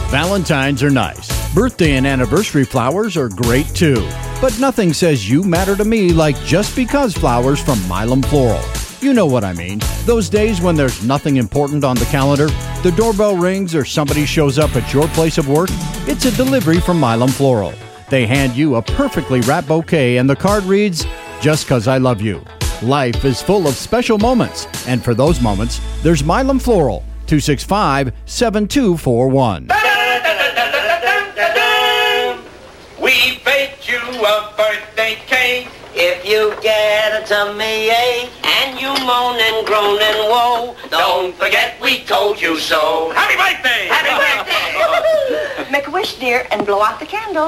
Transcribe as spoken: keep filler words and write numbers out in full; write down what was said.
Valentines are nice. Birthday and anniversary flowers are great too. But nothing says you matter to me like Just Because flowers from Milam Floral. You know what I mean. Those days when there's nothing important on the calendar, the doorbell rings or somebody shows up at your place of work, it's a delivery from Milam Floral. They hand you a perfectly wrapped bouquet and the card reads, Just 'Cause I love you. Life is full of special moments, and for those moments, there's Milam Floral, two six five, seven two four one. We baked you a birthday cake. If you get a tummy ache and you moan and groan and woe, Don't forget we told you so. Happy birthday! Happy birthday! Make a wish, dear, and blow out the candle.